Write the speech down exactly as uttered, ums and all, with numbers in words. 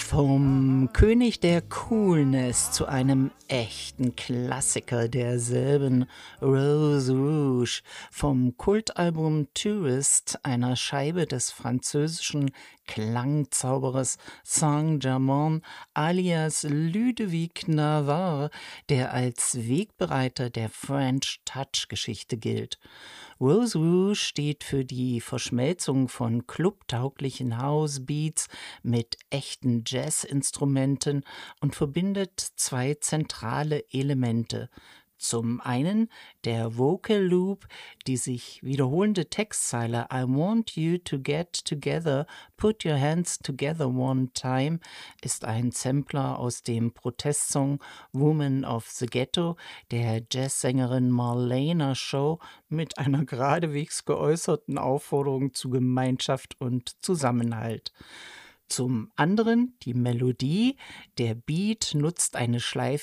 Vom König der Coolness zu einem echten Klassiker derselben Rose Rouge, vom Kultalbum Tourist, einer Scheibe des französischen Klangzauberers Saint-Germain alias Ludovic Navarre, der als Wegbereiter der French Touch-Geschichte gilt. Rose Rouge steht für die Verschmelzung von clubtauglichen Housebeats mit echten Jazzinstrumenten und verbindet zwei zentrale Elemente. Zum einen der Vocal Loop, die sich wiederholende Textzeile I want you to get together, put your hands together one time ist ein Sampler aus dem Protestsong Woman of the Ghetto der Jazzsängerin Marlena Shaw mit einer geradewegs geäußerten Aufforderung zu Gemeinschaft und Zusammenhalt. Zum anderen die Melodie. Der Beat nutzt eine Schleife